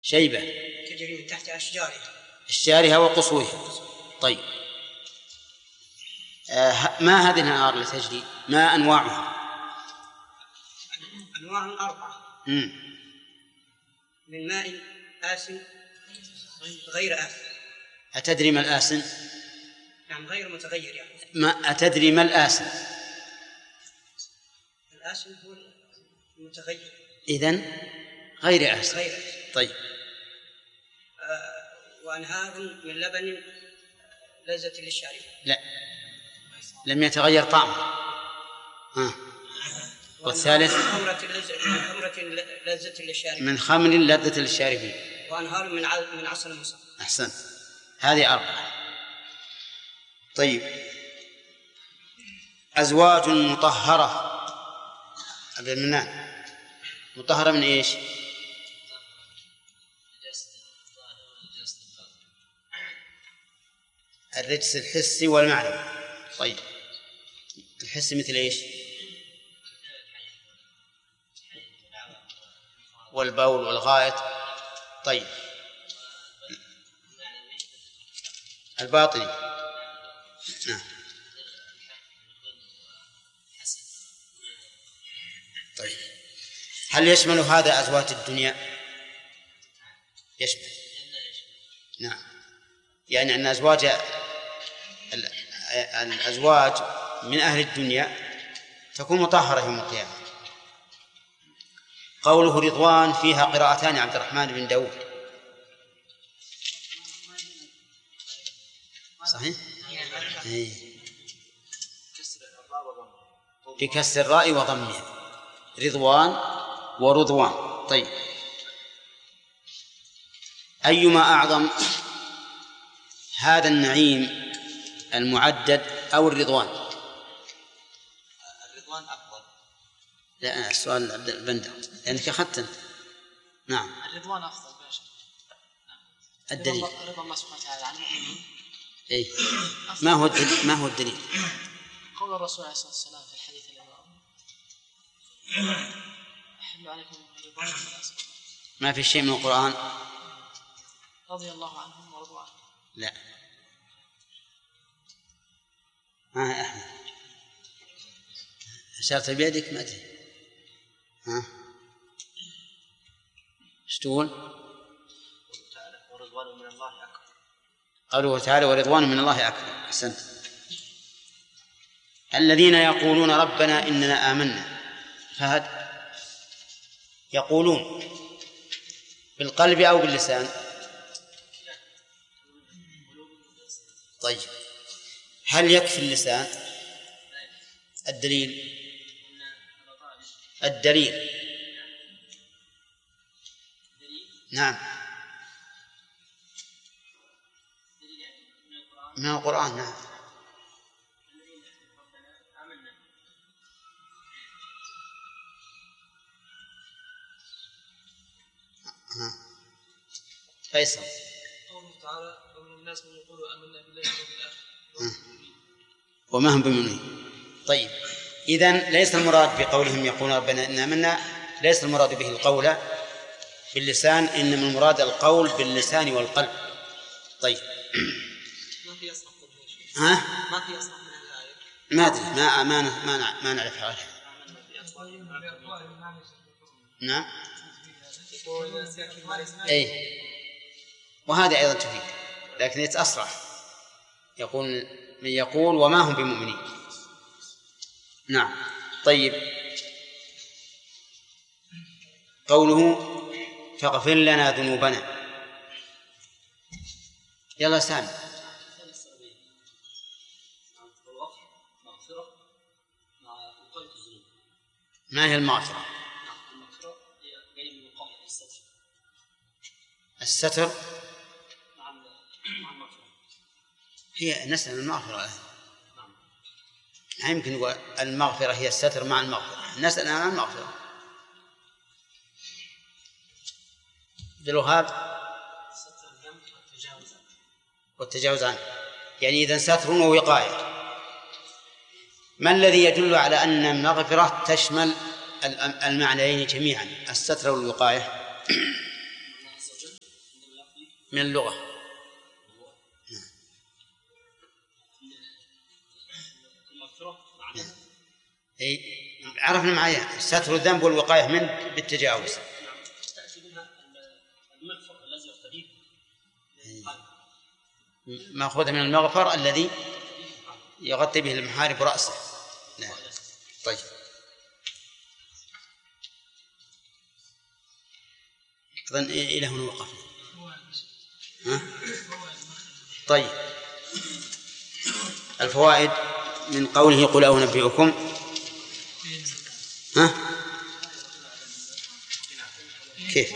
شيبة تجري من تحت أشجارها وقصورها. طيب ما هذه الأنهار التي تجري؟ ما أنواعها؟ أنواع 4. من ماء آسن غير آسن. أتدري ما الآسن؟ يعني غير متغير يعني. ما أتدري ما الآسن؟ الآسن هو المتغير. إذن غير آسن. طيب وأنهار من لبن لذة للشارب. لا، لم يتغير طعمه. والثالث من خمر لذة للشاربين. وأنهار من عسل مصفى. أحسن، هذه 4. طيب أزواج مطهرة. أبي المنان، مطهرة من إيش؟ الرجس الحسي والمعنوي. طيب الحسي مثل إيش؟ والبول والغائط. طيب الباطني. نعم. طيب هل يشمل هذا أزواج الدنيا؟ يشمل. نعم، يعني أن الأزواج من أهل الدنيا تكون مطهرة يوم القيامة. قوله رضوان فيها قراءتان عبد الرحمن بن داود. صحيح؟ بكسر الراء وضمها، رضوان ورضوان. طيب أيما أعظم، هذا النعيم المعدد أو الرضوان؟ الرضوان أفضل. لا، السؤال عبد البندر لأنك أخذت. نعم الرضوان أفضل. الدليل رضا الله سبحانه وتعالى عن المؤمنين. إيه؟ ما هو الدليل؟ قول الرسول عليه الصلاة والسلام في الحديث الذي أحل عليكم رضوان. ما في شيء من القرآن رضي الله عنهم ورضوا عنه. لا، ما أحمد أشرت بيدك، ما أدري. ايش تقول؟ ورضوان من الله أكبر. قوله تعالى ورضوان من الله أكبر. أحسنت. الذين يقولون ربنا إننا آمنا. فهد يقولون بالقلب أو باللسان؟ طيب هل يكفي اللسان؟ الدليل نعم من القرآن. نعم فيصل. قوله تعالى ومن الناس من يقول آمنا بالله واليوم الآخر وما هم بمؤمنين. طيب إذن ليس المراد بقولهم يقولون ربنا إننا آمنا، ليس المراد به القول باللسان، إنما المراد القول باللسان والقلب. طيب ما في أصح ما أدري، ما نعرف هذا. نعم أي، وهذا أيضا تفيد، لكن يتأصرح يقول من يقول وما هم بمؤمنين. نعم. طيب قوله فاغفر لنا ذنوبنا. يلا سامي. ما هي المغفرة؟ الستر هي نسأل المغفرة. يمكن نقول المغفرة هي الستر مع المغفرة، نسأل عن المغفرة. عبد الوهاب والتجاوز عنه، يعني إذن ستر ووقاية. ما الذي يدل على أن المغفرة تشمل المعنيين جميعا، الستر والوقاية؟ من اللغة. أي عرفنا معايا ستر الذنب والوقاية منه بالتجاوز. تأتي منها المغفر الذي يرتديه مأخوذ من المغفر الذي يغطي به المحارب رأسه. نعم. طيب أظن إلى هنا وقفنا. طيب الفوائد من قوله قل أنبئكم. كيف؟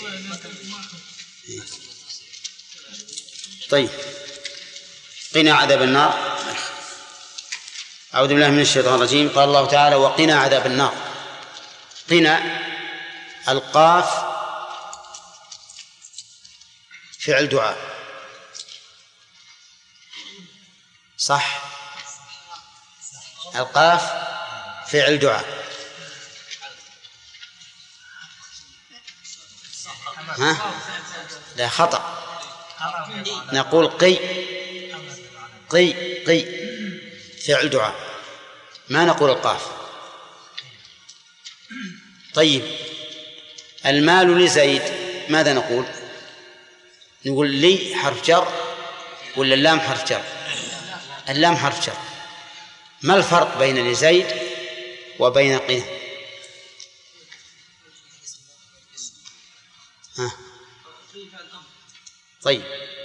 طيب قنا عذاب النار. أعوذ بالله من الشيطان الرجيم. قال الله تعالى وقنا عذاب النار. قنا القاف فعل دعاء صح؟ القاف فعل دعاء. لا خطأ. نقول قي فعل دعاء ما نقول القاف. طيب المال لزيد ماذا نقول؟ نقول لي حرف جر ولا اللام حرف جر؟ اللام حرف جر. ما الفرق بين لزيد وبين قنا؟ طيب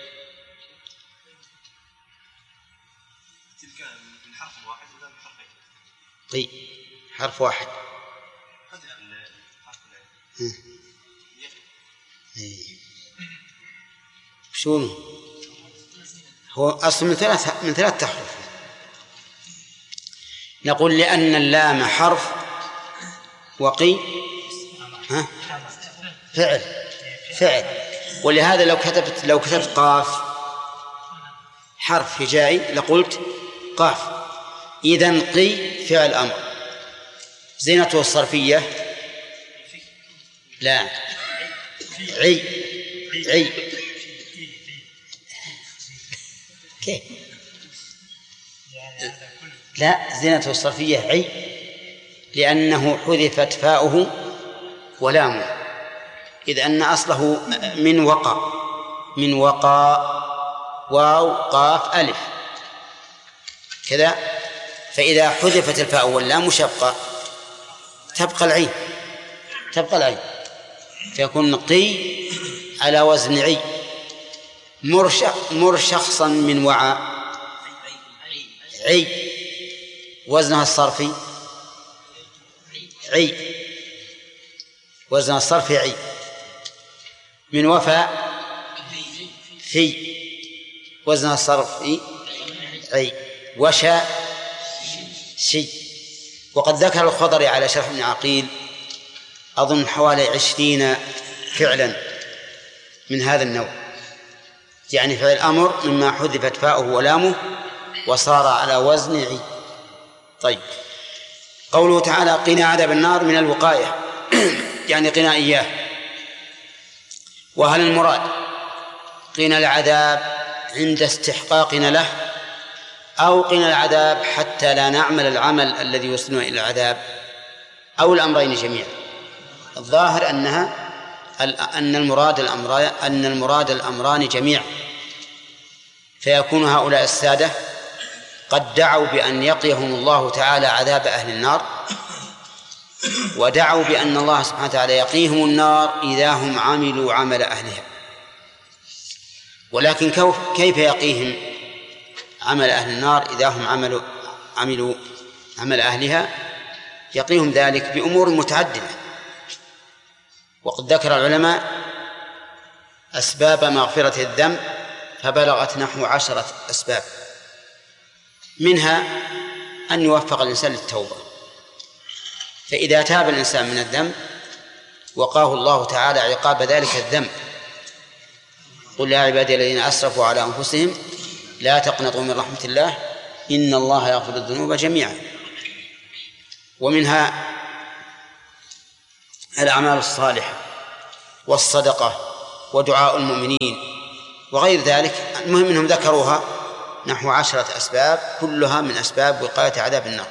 تلك من حرف واحد ولا من حرفين؟ طيب حرف واحد. شو هو أصل من ثلاث تحرف. نقول لأن اللام حرف وقي فعل ولهذا لو كتبت قاف حرف هجائي لقلت قاف. إذن قي فعل أمر. زينته الصرفية لا عي كيف؟ لا زينته الصرفية عي لأنه حذفت فاؤه ولامه إذ أن أصله من وقى واو قاف ألف كذا. فإذا حذفت الفاء واللام مشقة تبقى العين فيكون قي على وزن عي. مر شخصا من وعى عي وزنها الصرفي عي وزنها الصرفي عي. من وفاء في وزنها الصرفي عي. وشاء شي. وقد ذكر الخضري على شرح ابن عقيل أظن حوالي 20 فعلا من هذا النوع يعني فعل الأمر مما حذفت فاؤه ولامه وصار على وزن عي. طيب قوله تعالى قنا عذاب النار من الوقاية يعني قنا إياه. وهل المراد قنا العذاب عند استحقاقنا له أو قنا العذاب حتى لا نعمل العمل الذي يوصلنا إلى العذاب أو الأمرين جميعا؟ الظاهر أن المراد الأمران جميعا. فيكون هؤلاء السادة قد دعوا بأن يقيهم الله تعالى عذاب أهل النار ودعوا بأن الله سبحانه وتعالى يقيهم النار إذا هم عملوا عمل أهلها. ولكن كيف يقيهم عمل أهل النار إذا هم عملوا عمل أهلها؟ يقيهم ذلك بأمور متعددة. وقد ذكر العلماء أسباب مغفرة الذنب فبلغت نحو 10 أسباب. منها أن يوفق الإنسان للتوبة. فإذا تاب الإنسان من الذنب وقاه الله تعالى عقاب ذلك الذنب. قل يا عبادي الذين أسرفوا على أنفسهم لا تقنطوا من رحمة الله إن الله يغفر الذنوب جميعا. ومنها الأعمال الصالحة والصدقة ودعاء المؤمنين وغير ذلك. المهم أنهم ذكروها نحو 10 أسباب كلها من أسباب وقاية عذاب النار.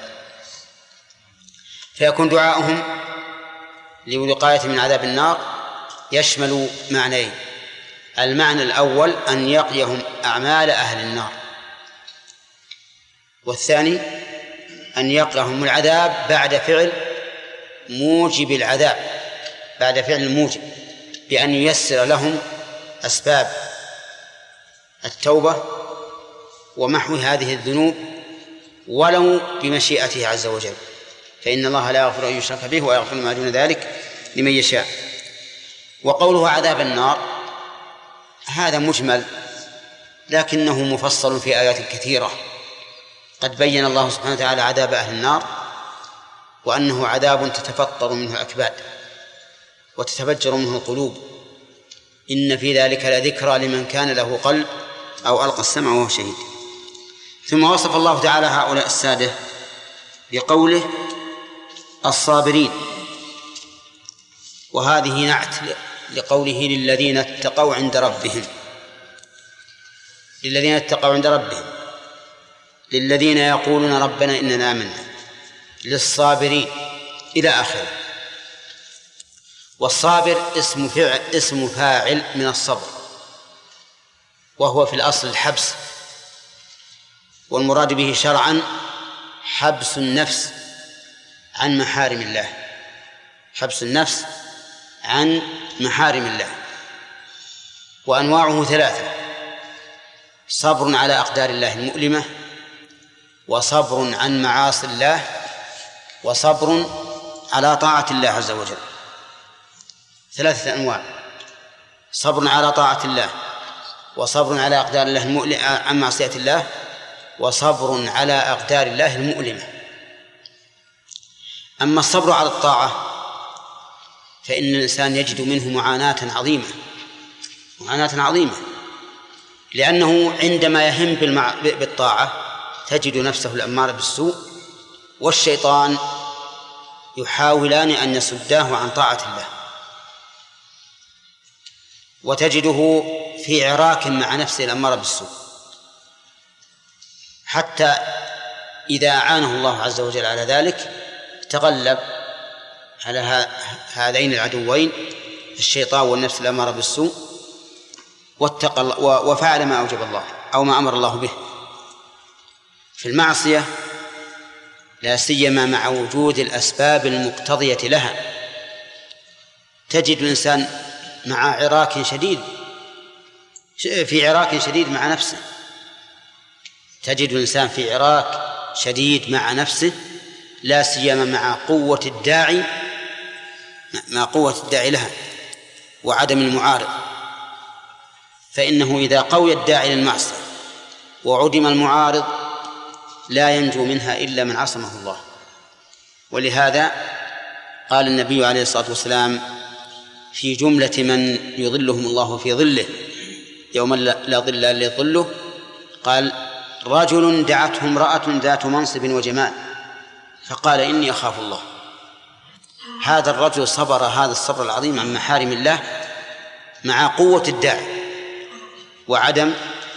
فيكون دعاؤهم لوقاية من عذاب النار يشمل معنيين: المعنى الأول أن يقيهم أعمال أهل النار، والثاني أن يقيهم العذاب بعد فعل موجب العذاب، بعد فعل الموجب، بأن ييسر لهم أسباب التوبة ومحو هذه الذنوب ولو بمشيئته عز وجل، فإن الله لا يغفر أن يشرك به ويغفر ما دون ذلك لمن يشاء. وقوله عذاب النار هذا مجمل لكنه مفصل في آيات كثيرة. قد بين الله سبحانه وتعالى عذاب أهل النار وأنه عذاب تتفطر منه الأكباد وتتفجر منه القلوب، إن في ذلك لذكرى لمن كان له قلب أو ألقى السمع وهو شهيد. ثم وصف الله تعالى هؤلاء السادة بقوله الصابرين، وهذه نعت لقوله للذين اتقوا عند ربهم، للذين اتقوا عند ربهم، للذين يقولون ربنا إننا آمنا، للصابرين إلى آخره. والصابر اسم فاعل من الصبر، وهو في الأصل الحبس، والمراد به شرعا حبس النفس عن محارم الله، حبس النفس عن محارم الله. وأنواعه 3: صبر على أقدار الله المؤلمة، وصبر عن معاصي الله، وصبر على طاعة الله عز وجل. 3 أنواع: صبر على طاعة الله، وصبر على أقدار الله المؤلمة عن معصية الله، وصبر على أقدار الله المؤلمة. أما الصبر على الطاعة فإن الإنسان يجد منه معاناة عظيمة، لأنه عندما يهم بالطاعة تجد نفسه الأمارة بالسوء والشيطان يحاولان أن يصداه عن طاعة الله، وتجده في عراك مع نفسه الأمارة بالسوء، حتى إذا أعانه الله عز وجل على ذلك تغلب على هذين العدوين الشيطان والنفس الأمارة بالسوء وفعل ما أوجب الله أو ما أمر الله به. في المعصية لا سيما مع وجود الأسباب المقتضية لها تجد الإنسان مع عراك شديد، في عراك شديد مع نفسه، تجد الإنسان في عراك شديد مع نفسه، لا سيما مع قوة الداعي لها وعدم المعارض. فإنه إذا قوي الداعي للمعصية وعدم المعارض لا ينجو منها إلا من عصمه الله. ولهذا قال النبي عليه الصلاة والسلام في جملة من يظلهم الله في ظله يوم لا ظل إلا ظله، قال: رجل دعته امرأة ذات منصب وجمال فقال إني أخاف الله. هذا الرجل صبر هذا الصبر العظيم عن محارم الله مع قوة الداعي وعدم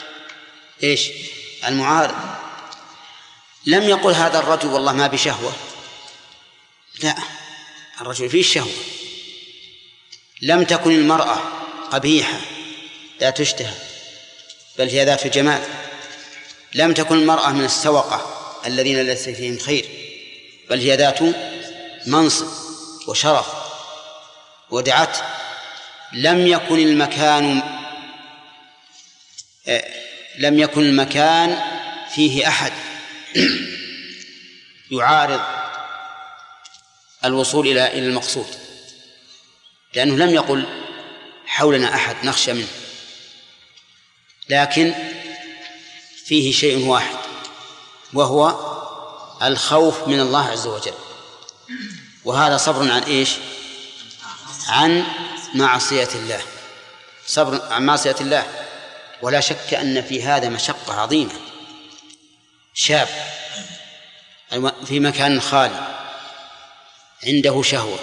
المعارض. لم يقل هذا الرجل والله ما بشهوة، لا، الرجل فيه الشهوة. لم تكن المرأة قبيحة لا تشتهى بل هي ذات جمال. لم تكن المرأة من السوقة الذين ليس فيهم خير بل هي ذات منصب وشرف ودعته. لم يكن المكان فيه أحد يعارض الوصول إلى المقصود، لأنه لم يقل حولنا أحد نخشى منه، لكن فيه شيء واحد وهو الخوف من الله عز وجل، وهذا صبر عن عن معصية الله، صبر عن معصية الله. ولا شك أن في هذا مشقة عظيمة. شاب في مكان خالي عنده شهوة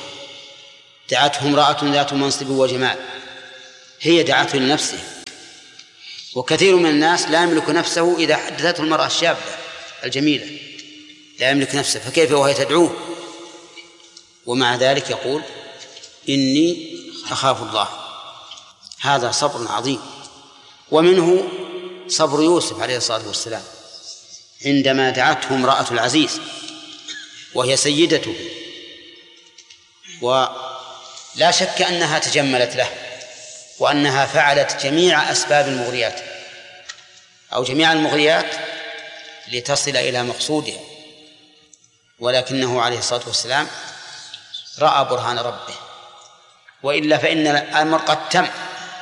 دعته امرأة ذات منصب وجمال، هي دعته لنفسه وكثير من الناس لا يملك نفسه إذا حدثته المرأة الشابة الجميلة، لا يملك نفسه، فكيف وهي تدعوه ومع ذلك يقول إني أخاف الله؟ هذا صبر عظيم. ومنه صبر يوسف عليه الصلاة والسلام عندما دعته امرأة العزيز وهي سيدته، ولا شك أنها تجملت له وأنها فعلت جميع أسباب المغريات أو جميع المغريات لتصل إلى مقصودها، ولكنه عليه الصلاة والسلام رأى برهان ربه، وإلا فإن الأمر قد تم،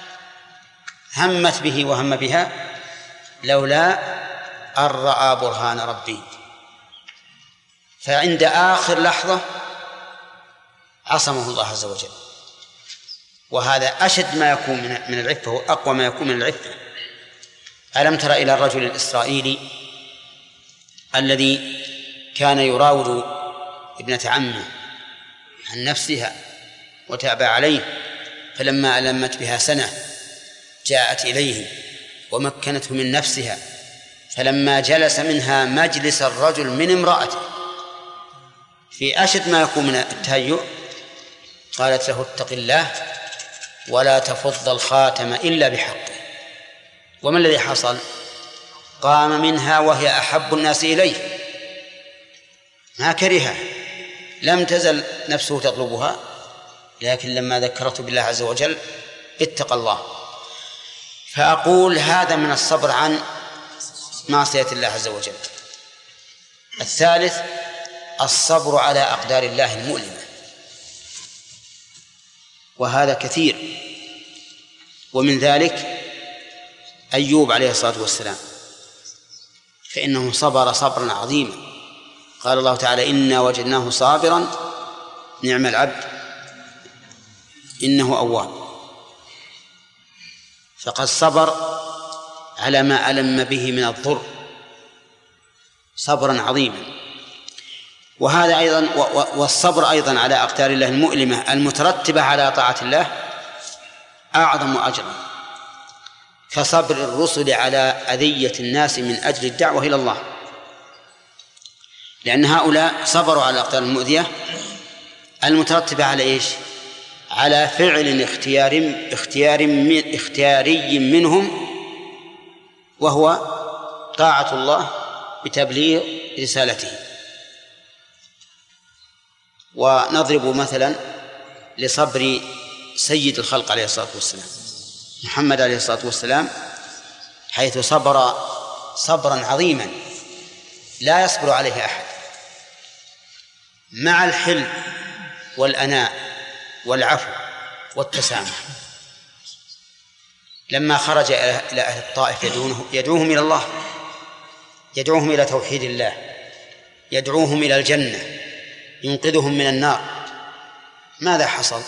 همت به وهم بها لولا أن رأى برهان ربه. فعند آخر لحظة عصمه الله عز وجل، وهذا أشد ما يكون من العفة وأقوى ما يكون من العفة. ألم تر إلى الرجل الإسرائيلي الذي كان يراود ابنة عمه عن نفسها وتاب عليه، فلما ألمت بها سنة جاءت إليه ومكنته من نفسها، فلما جلس منها مجلس الرجل من امرأته في أشد ما يكون من التهيؤ قالت له اتق الله ولا تفض الخاتم إلا بحقه. وما الذي حصل؟ قام منها وهي أحب الناس إليه، ما كرهها، لم تزل نفسه تطلبها، لكن لما ذكرته بالله عز وجل اتقى الله. فأقول هذا من الصبر عن معصية الله عز وجل. الثالث الصبر على أقدار الله المؤلمة، وهذا كثير، ومن ذلك أيوب عليه الصلاة والسلام، فإنه صبر صبرا عظيما. قال الله تعالى إنا وجدناه صابرا نعم العبد إنه أواب. فقد صبر على ما ألم به من الضر صبرا عظيما. وهذا أيضا والصبر أيضا على أقدار الله المؤلمة المترتبة على طاعة الله أعظم أجرا، كصبر الرسل على أذية الناس من أجل الدعوة إلى الله، لأن هؤلاء صبروا على الأقدار المؤذية المترتبة على إيش؟ على فعل اختياري منهم، وهو طاعة الله بتبليغ رسالته. ونضرب مثلا لصبر سيد الخلق عليه الصلاة والسلام محمد عليه الصلاة والسلام، حيث صبر صبرا عظيما لا يصبر عليه أحد، مع الحلم والأناء والعفو والتسامح. لما خرج إلى أهل الطائف يدعوهم إلى الله، يدعوهم إلى توحيد الله، يدعوهم إلى الجنة، ينقذهم من النار، ماذا حصل؟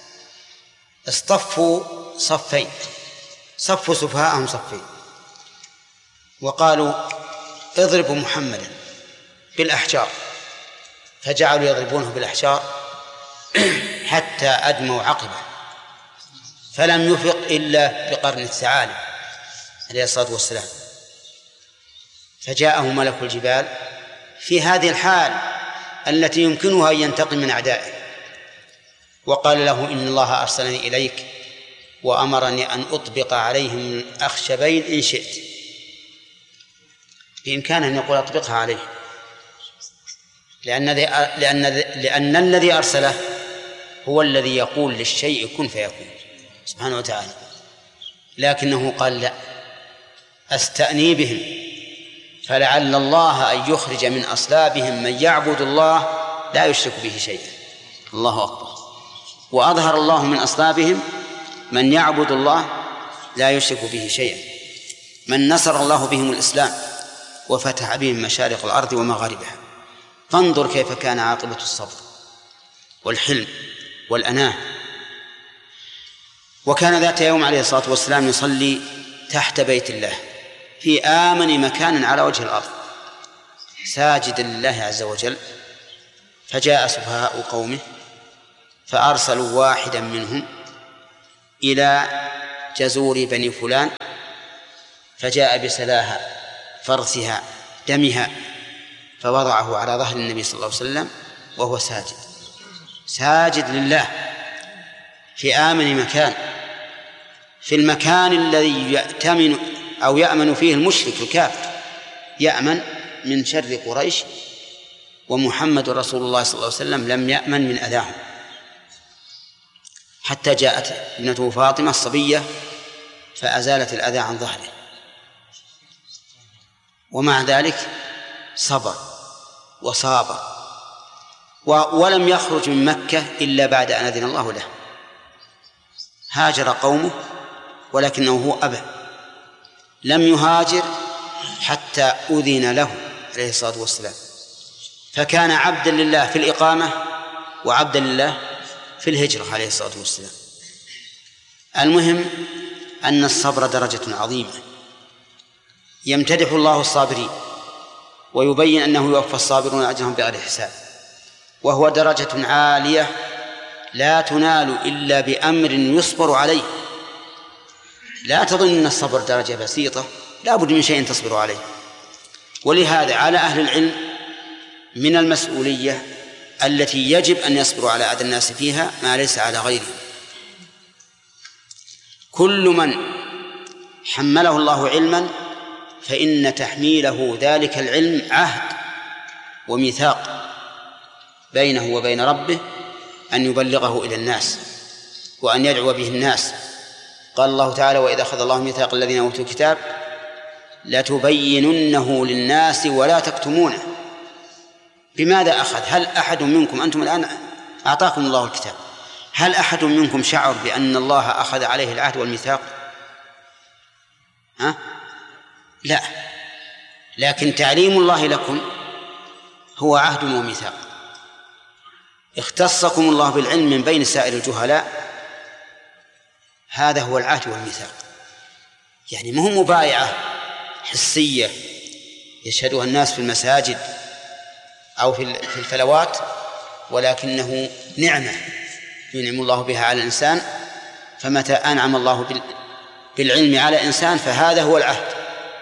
اصطفوا صفين، صفوا سفهاءهم صفين، وقالوا اضربوا محمدا بالأحجار، فجعلوا يضربونه بالأحجار حتى أدموا عقبه، فلم يفق إلا بقرن الثعالب عليه الصلاة والسلام. فجاءه ملك الجبال في هذه الحال التي يمكنها أن ينتقم من أعدائه، وقال له إن الله أرسلني إليك وأمرني أن أطبق عليهم الأخشبين إن شئت. بإمكانه أن يقول أطبقها عليه، لأن الذي أرسله هو الذي يقول للشيء كن فيكون سبحانه وتعالى، لكنه قال لا، أستأني بهم فلعل الله أن يخرج من أصلابهم من يعبد الله لا يشرك به شيئا. الله أكبر. وأظهر الله من أصلابهم من يعبد الله لا يشرك به شيئا، من نصر الله بهم الإسلام وفتح بهم مشارق الأرض ومغاربها. فانظر كيف كان عاقبة الصبر والحلم والأناة. وكان ذات يوم عليه الصلاة والسلام يصلي تحت بيت الله في آمن مكان على وجه الأرض ساجدا لله عز وجل، فجاء سفهاء قومه فأرسلوا واحدا منهم إلى جزور بني فلان فجاء بسلاها فرثها دمها فوضعه على ظهر النبي صلى الله عليه وسلم وهو ساجد لله في آمن مكان، في المكان الذي يأتمن أو يأمن فيه المشرك الكافر، يأمن من شر قريش، ومحمد رسول الله صلى الله عليه وسلم لم يأمن من أذاهم، حتى جاءت ابنته فاطمة الصبية فأزالت الأذى عن ظهره، ومع ذلك صبر وصابر، ولم يخرج من مكة إلا بعد أن أذن الله له. هاجر قومه ولكنه هو أبى، لم يهاجر حتى أذن له عليه الصلاة والسلام، فكان عبدا لله في الإقامة وعبدا لله في الهجرة عليه الصلاة والسلام. المهم أن الصبر درجة عظيمة يمتدح الله الصابرين ويبين أنه يوفى الصابرون أجرهم بغير حساب، وهو درجة عالية لا تنال إلا بأمر يصبر عليه. لا تظن أن الصبر درجة بسيطة، لا بد من شيء تصبر عليه. ولهذا على أهل العلم من المسؤولية التي يجب أن يصبروا على أذى الناس فيها ما ليس على غيرهم. كل من حمله الله علما فإن تحميله ذلك العلم عهد وميثاق بينه وبين ربه أن يبلغه إلى الناس وأن يدعو به الناس. قال الله تعالى: وإذا أخذ الله ميثاق الذين أوتوا الكتاب لتبيننه للناس ولا تكتمونه. بماذا أخذ؟ هل أحد منكم، أنتم الآن أعطاكم الله الكتاب، هل أحد منكم شعر بأن الله أخذ عليه العهد والميثاق؟ لا، لكن تعليم الله لكم هو عهد وميثاق. اختصكم الله بالعلم من بين سائر الجهلاء، هذا هو العهد والميثاق. يعني ما هو مبايعة حسية يشهدها الناس في المساجد أو في الفلوات، ولكنه نعمة ينعم الله بها على الإنسان. فمتى أنعم الله بالعلم على إنسان فهذا هو العهد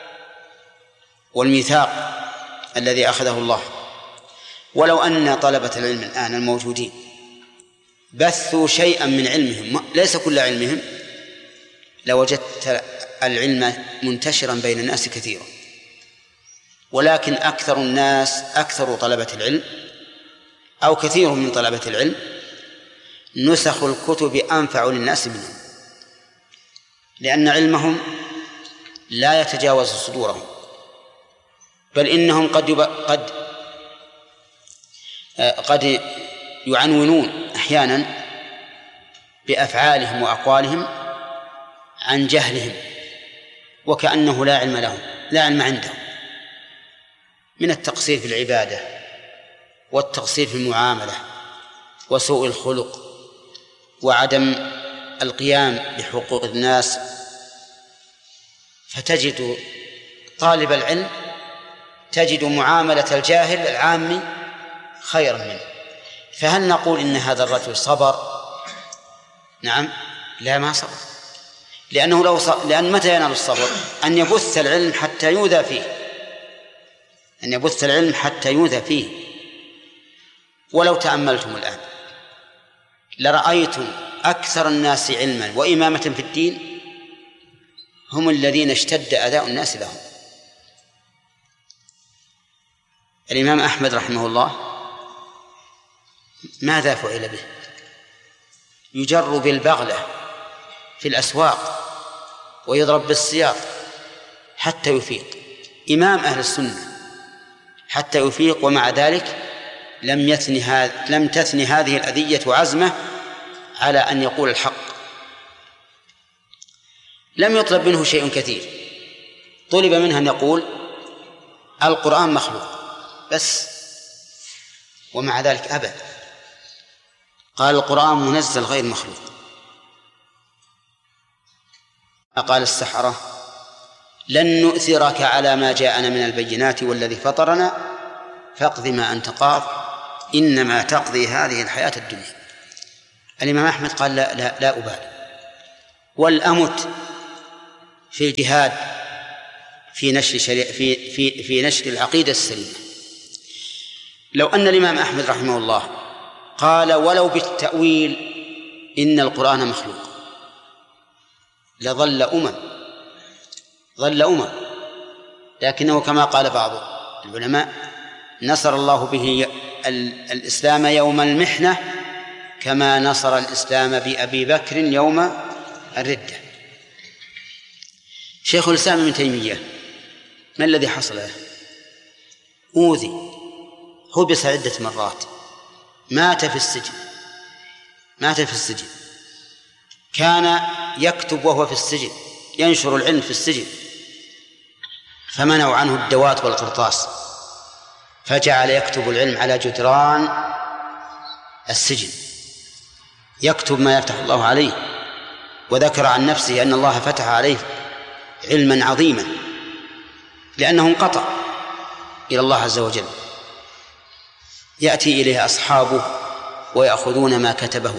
والميثاق الذي أخذه الله. ولو أن طلبة العلم الآن الموجودين بثوا شيئا من علمهم، ليس كل علمهم، لوجدت العلم منتشرا بين الناس كثيرا. ولكن أكثر الناس، أكثر طلبة العلم أو كثير من طلبة العلم نسخ الكتب أنفع للناس منهم، لأن علمهم لا يتجاوز صدورهم، بل إنهم قد يعنونون أحيانا بأفعالهم وأقوالهم عن جهلهم، وكأنه لا علم لهم، لا علم عندهم، من التقصير في العبادة والتقصير في المعاملة وسوء الخلق وعدم القيام بحقوق الناس. فتجد طالب العلم تجد معاملة الجاهل العامي خيرا منه. فهل نقول إن هذا الرجل صبر؟ نعم، لا، ما صبر، لأن متى ينال الصبر؟ أن يبث العلم حتى يؤذى فيه، أن يبث العلم حتى يؤذى فيه. ولو تأملتم الآن لرأيتم أكثر الناس علما وإمامة في الدين هم الذين اشتد أذى الناس لهم. الإمام أحمد رحمه الله ماذا فعل به؟ يجر بالبغلة في الأسواق ويضرب بالسياط حتى يفيق، إمام أهل السنة حتى يفيق، ومع ذلك لم تثني هذه الأذية عزمه على أن يقول الحق. لم يطلب منه شيء كثير، طلب منه أن يقول القرآن مخلوق بس، ومع ذلك أبى، قال القرآن منزل غير مخلوق. قال السحرة: لن نؤثرك على ما جاءنا من البينات والذي فطرنا فاقض ما أنت قاض إنما تقضي هذه الحياة الدنيا. الإمام أحمد قال: لا أبالي، والأمت في الجهاد في نشر في نشر العقيدة السليمة. لو أن الإمام أحمد رحمه الله قال ولو بالتأويل إن القرآن مخلوق لظل لكنه كما قال بعض العلماء نصر الله به الإسلام يوم المحنة كما نصر الإسلام بأبي بكر يوم الردة. شيخ الإسلام ابن تيمية ما الذي حصل له؟ أوذي، حبس عدة مرات، مات في السجن. كان يكتب وهو في السجن، ينشر العلم في السجن، فمنعوا عنه الدوات والقرطاس، فجعل يكتب العلم على جدران السجن، يكتب ما يفتح الله عليه. وذكر عن نفسه أن الله فتح عليه علما عظيما لأنه انقطع إلى الله عز وجل. يأتي إليه أصحابه ويأخذون ما كتبه.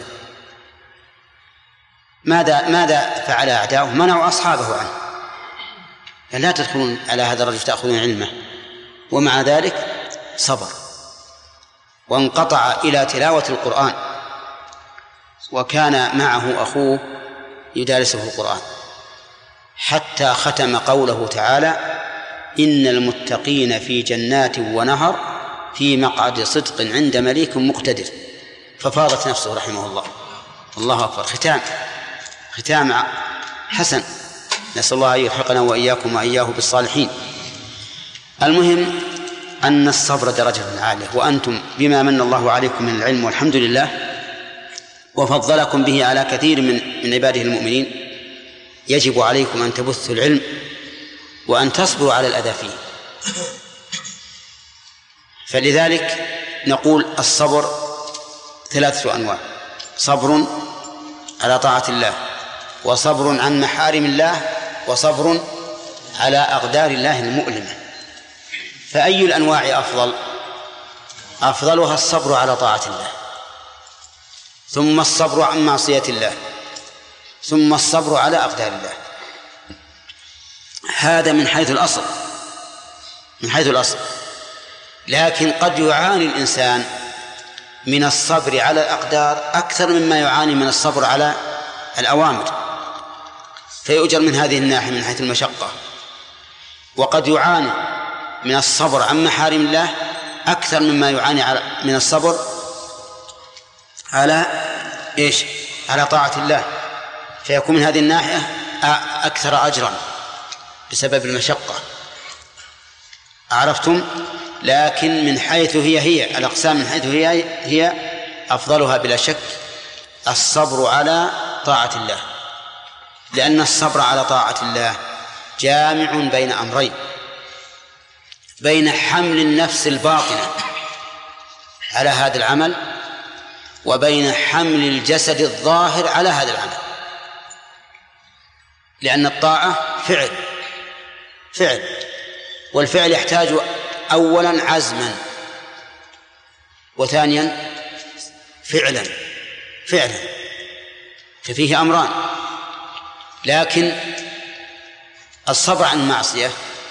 ماذا فعل أعداؤه؟ منعوا أصحابه عنه، لا تدخلون على هذا الرجل تأخذون علمه، ومع ذلك صبر وانقطع إلى تلاوة القرآن، وكان معه أخوه يدارسه القرآن حتى ختم قوله تعالى إن المتقين في جنات ونهر في مقعد صدق عند مليك مقتدر. ففاضت نفسه رحمه الله. الله أكبر. ختام حسن، نسأل الله أن يلحقنا وإياكم وإياه بالصالحين. المهم أن الصبر درجة عالية، وأنتم بما من الله عليكم من العلم والحمد لله وفضلكم به على كثير من عباده المؤمنين، يجب عليكم أن تبثوا العلم وأن تصبروا على الأذى فيه. فلذلك نقول الصبر 3 أنواع: صبر على طاعة الله، وصبر عن محارم الله، وصبر على أقدار الله المؤلمة. فأي الأنواع أفضل؟ أفضلها الصبر على طاعة الله، ثم الصبر عن معصية الله، ثم الصبر على أقدار الله. هذا من حيث الأصل. لكن قد يعاني الإنسان من الصبر على الأقدار أكثر مما يعاني من الصبر على الأوامر، فيؤجر من هذه الناحية من حيث المشقة. وقد يعاني من الصبر عن محارم الله أكثر مما يعاني من الصبر على على طاعة الله، فيكون من هذه الناحية أكثر أجرا بسبب المشقة. عرفتم؟ لكن من حيث هي الأقسام، من حيث هي أفضلها بلا شك الصبر على طاعة الله، لأن الصبر على طاعة الله جامع بين أمرين: بين حمل النفس الباطنة على هذا العمل، وبين حمل الجسد الظاهر على هذا العمل. لأن الطاعة فعل، والفعل يحتاج أولا عزما، وثانيا فعلا، ففيه أمران. لكن الصبر عن المعصية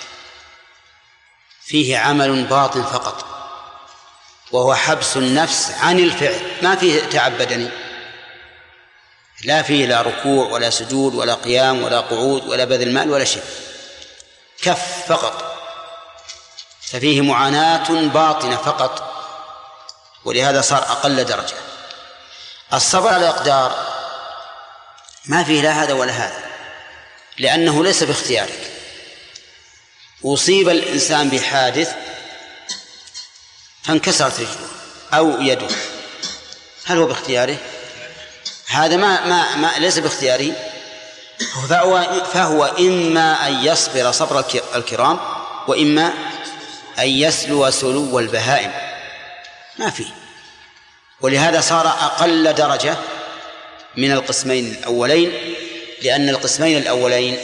فيه عمل باطن فقط، وهو حبس النفس عن الفعل، ما فيه تعب بدني، لا فيه لا ركوع ولا سجود ولا قيام ولا قعود ولا بذل مال ولا شيء، كف فقط، ففيه معاناة باطنة فقط، ولهذا صار أقل درجة. الصبر على الأقدار ما فيه لا هذا ولا هذا، لأنه ليس باختيارك. أصيب الإنسان بحادث فانكسرت رجله أو يده، هل هو باختياره؟ هذا ما ليس باختياري، فهو إما أن يصبر صبر الكرام، وإما أن يسلو سلو البهائم، ما فيه. ولهذا صار أقل درجة من القسمين الأولين، لأن القسمين الأولين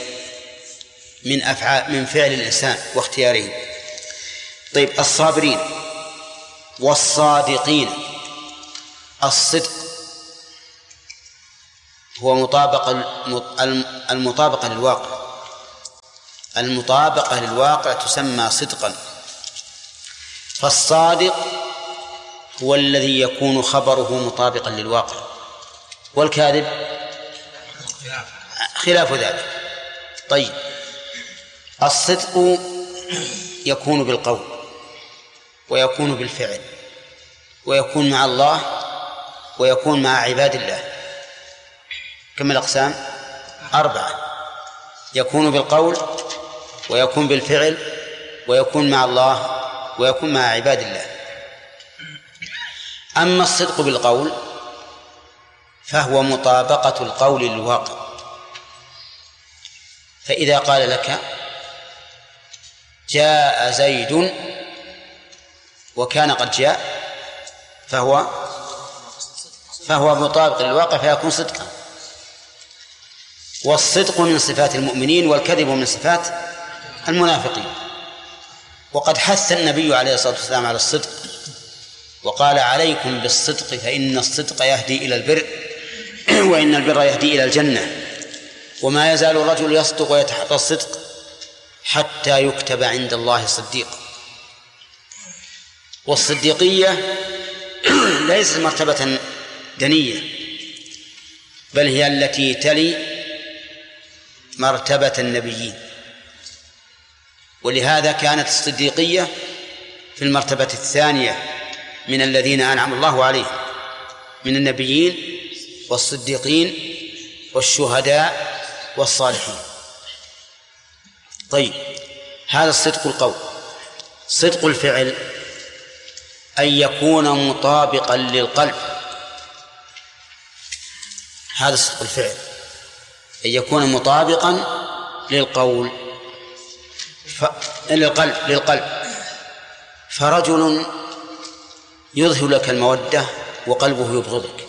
من فعل الإنسان واختياره. طيب، الصابرين والصادقين. الصدق هو المطابقة للواقع، المطابقة للواقع تسمى صدقا. فالصادق هو الذي يكون خبره مطابقا للواقع، والكاذب خلاف ذلك. طيب، الصدق يكون بالقول ويكون بالفعل ويكون مع الله ويكون مع عباد الله. كم الأقسام؟ 4. يكون بالقول ويكون بالفعل ويكون مع الله ويكون مع عباد الله. أما الصدق بالقول فهو مطابقة القول للواقع. فإذا قال لك جاء زيد وكان قد جاء فهو مطابق للواقع فيكون صدقا. والصدق من صفات المؤمنين والكذب من صفات المنافقين. وقد حث النبي عليه الصلاة والسلام على الصدق وقال عليكم بالصدق فإن الصدق يهدي إلى البر وإن البر يهدي إلى الجنة وما يزال الرجل يصدق ويتحرى الصدق حتى يكتب عند الله صديقا. والصديقية ليست مرتبة دنية، بل هي التي تلي مرتبة النبيين، ولهذا كانت الصديقية في المرتبة الثانية من الذين أنعم الله عليهم من النبيين والصديقين والشهداء والصالحين. طيب، هذا الصدق القول. صدق الفعل أن يكون مطابقا للقلب. هذا صدق الفعل أن يكون مطابقا للقول للقلب. فرجل يظهر لك المودة وقلبه يبغضك،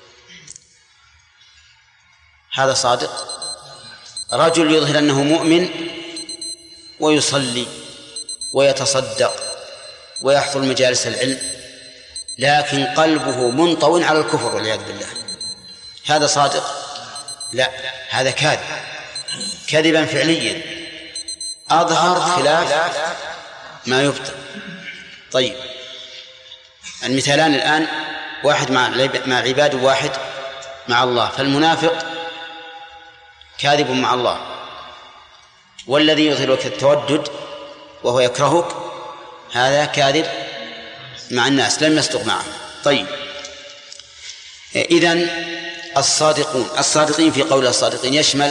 هذا صادق. رجل يظهر أنه مؤمن ويصلي ويتصدق ويحضر مجالس العلم لكن قلبه منطوي على الكفر والعياذ بالله، هذا صادق؟ لا، هذا كاذب، كذبا فعليا أظهر خلاف ما يبطن. طيب، المثالان الآن، واحد مع عباد وواحد مع الله. فالمنافق كاذب مع الله، والذي يظهرك التودد وهو يكرهك هذا كاذب مع الناس، لم يصدق معهم. طيب، إذن الصادقين في قول الصادقين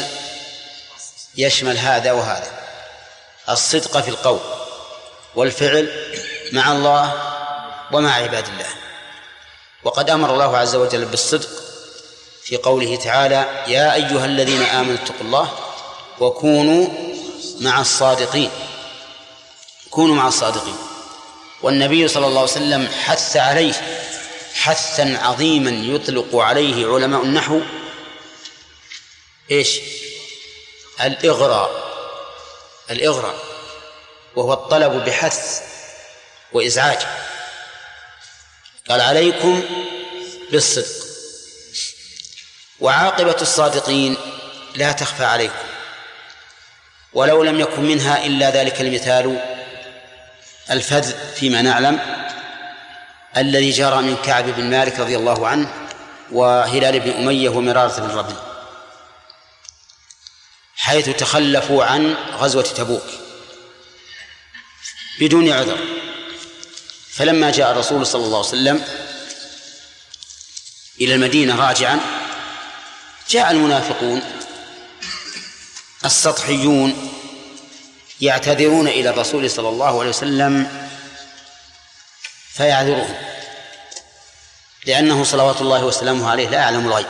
يشمل هذا وهذا: الصدق في القول والفعل مع الله ومع عباد الله. وقد أمر الله عز وجل بالصدق في قوله تعالى: يا أيها الذين آمنوا اتقوا الله وكونوا مع الصادقين. كونوا مع الصادقين. والنبي صلى الله عليه وسلم حث عليه حثا عظيما يطلق عليه علماء النحو إيش؟ الإغراء، وهو الطلب بحث وإزعاج. قال: عليكم بالصدق. وعاقبة الصادقين لا تخفى عليكم، ولو لم يكن منها إلا ذلك المثال الفذ فيما نعلم الذي جرى من كعب بن مالك رضي الله عنه وهلال بن أمية ومرارة بن ربيع، حيث تخلفوا عن غزوة تبوك بدون عذر. فلما جاء الرسول صلى الله عليه وسلم إلى المدينة راجعا، جاء المنافقون السطحيون يعتذرون إلى الرسول صلى الله عليه وسلم فيعذرهم، لأنه صلوات الله وسلامه عليه لا يعلم الغيب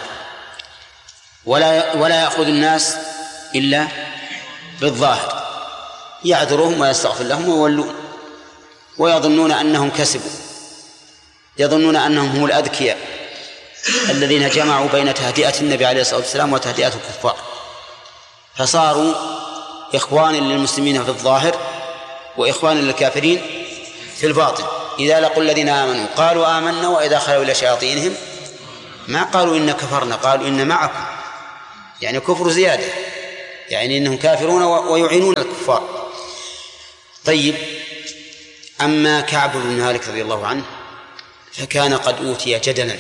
ولا يأخذ الناس إلا بالظاهر، يعذرهم ويستغفر لهم ويولون، ويظنون أنهم كسبوا، يظنون أنهم هم الأذكياء الذين جمعوا بين تهدئة النبي عليه الصلاة والسلام وتهدئة الكفار، فصاروا إخوانا للمسلمين في الظاهر وإخوانا للكافرين في الباطن. إذا لقوا الذين آمنوا قالوا آمنا، وإذا خلوا إلى شياطينهم ما قالوا إن كفرنا، قالوا إن معكم، يعني كفر زيادة. يعني إنهم كافرون ويعينون الكفار. طيب، أما كعب بن مالك رضي الله عنه فكان قد أوتي جدلا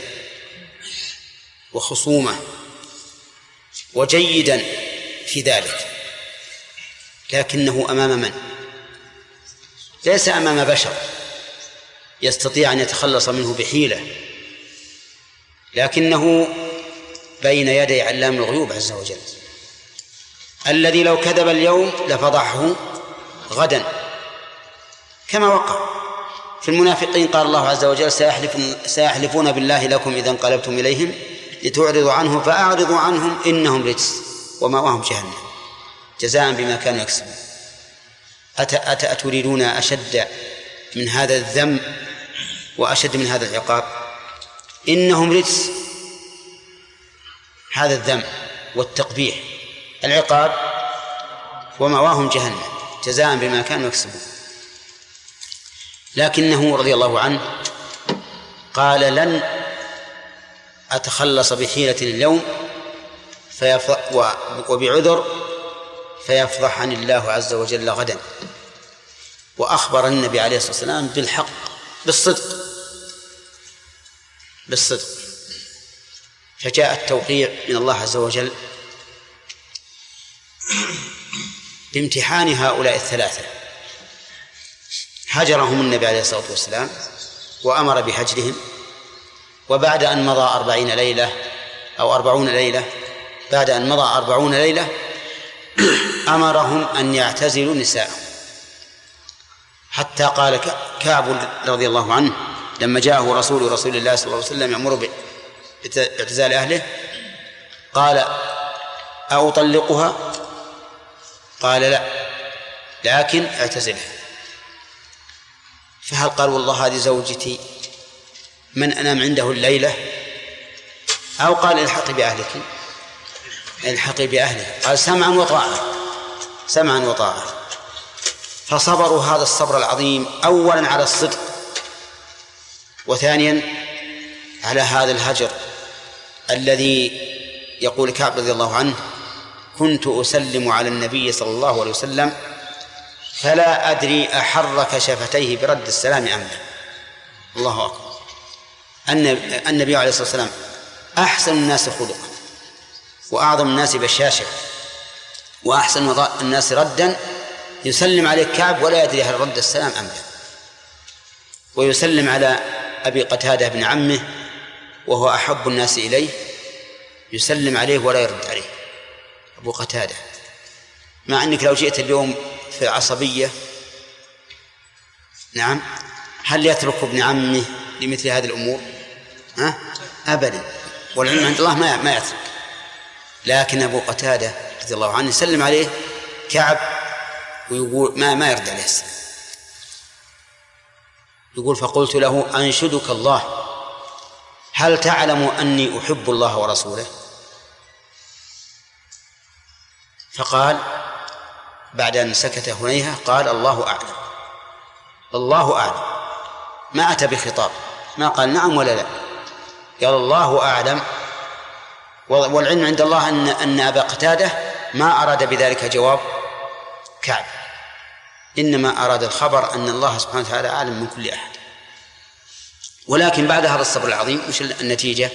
وخصومة وجيدا في ذلك، لكنه أمام من؟ ليس أمام بشر يستطيع أن يتخلص منه بحيلة، لكنه بين يدي علام الغيوب عز وجل، الذي لو كذب اليوم لفضحه غدا، كما وقع في المنافقين. قال الله عز وجل: سيحلفون بالله لكم إذا انقلبتم إليهم لتعرضوا عنه فأعرضوا عنهم إنهم رجس ومأواهم جهنم جزاء بما كانوا يكسبون. أتريدون أشد من هذا الذم وأشد من هذا العقاب؟ إنهم رجس، هذا الذم والتقبيح، العقاب ومأواهم جهنم جزاء بما كانوا يكسبون. لكنه رضي الله عنه قال: لن أتخلص بحيلة اليوم وبعذر فيفضحني الله عز وجل غدا. وأخبر النبي عليه الصلاة والسلام بالحق، بالصدق. فجاء التوقيع من الله عز وجل بامتحان هؤلاء الثلاثة. هجرهم النبي عليه الصلاة والسلام وأمر بهجرهم، وبعد أن مضى 40 ليلة أو 40 ليلة، بعد أن مضى 40 ليلة أمرهم أن يعتزلوا نساءهم، حتى قال كعب رضي الله عنه لما جاءه رسول الله صلى الله عليه وسلم يأمر باعتزال أهله قال: أطلقها؟ قال: لا، لكن اعتزلها. فهل قال: والله هذه زوجتي من أنام عنده الليلة؟ أو قال: الحقي بأهلك، الحقي بأهلك. قال: سمعا وطاعة. فصبروا هذا الصبر العظيم، أولا على الصدق، وثانيا على هذا الهجر الذي يقول كعب رضي الله عنه: كنت أسلم على النبي صلى الله عليه وسلم فلا أدري أحرك شفتيه برد السلام أم لا. الله أكبر. النبي عليه الصلاة والسلام أحسن الناس خلقا وأعظم الناس بشاشة وأحسن الناس ردا، يسلم عليه كعب ولا يدري هل رد السلام أم لا. ويسلم على أبي قتادة بن عمه وهو أحب الناس إليه، يسلم عليه ولا يرد عليه أبو قتادة، مع أنك لو جئت اليوم في عصبية، نعم، هل يترك ابن عمه لمثل هذه الأمور؟ أبدا، والعلم عند الله ما يترك. لكن أبو قتادة رضي الله عنه يسلم عليه كعب ويقول ما يرد عليه السلام. يقول: فقلت له: أنشدك الله، هل تعلم أني أحب الله ورسوله؟ فقال بعد أن سكت هنيهة قال: الله أعلم، الله أعلم. ما أتى بخطاب، ما قال نعم ولا لا، قال الله أعلم. والعلم عند الله أن أبا قتادة ما أراد بذلك جواب كعب، إنما أراد الخبر أن الله سبحانه وتعالى أعلم من كل أحد. ولكن بعد هذا الصبر العظيم مش النتيجة؟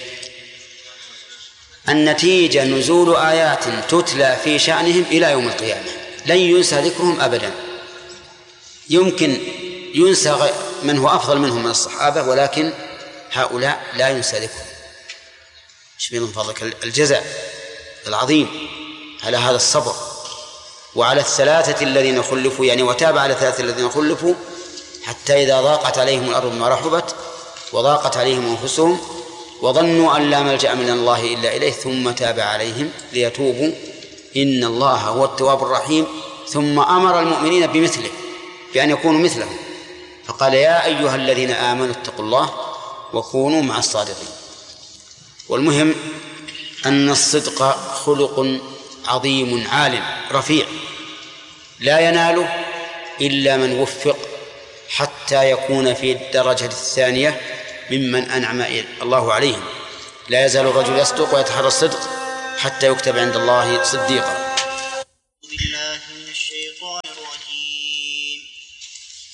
النتيجة نزول آيات تتلى في شأنهم إلى يوم القيامة، لن ينسى ذكرهم أبدا. يمكن ينسى من هو أفضل منهم من الصحابة، ولكن هؤلاء لا ينسى ذكرهم. شبيه من فضلك الجزاء العظيم على هذا الصبر، وعلى الثلاثة الذين خلفوا، يعني وتاب على الثلاثة الذين خلفوا حتى إذا ضاقت عليهم الأرض ما رحبت وضاقت عليهم أنفسهم وظنوا أن لا ملجأ من الله إلا إليه ثم تاب عليهم ليتوبوا إن الله هو التواب الرحيم. ثم أمر المؤمنين بمثله، بأن يكونوا مثله، فقال: يا أيها الذين آمنوا اتقوا الله وكونوا مع الصادقين. والمهم أن الصدق خلق عظيم عال رفيع لا يناله إلا من وفق حتى يكون في الدرجة الثانية ممن أنعم الله عليهم. لا يزال الرجل يصدق ويتحرى الصدق حتى يكتب عند الله صديقا.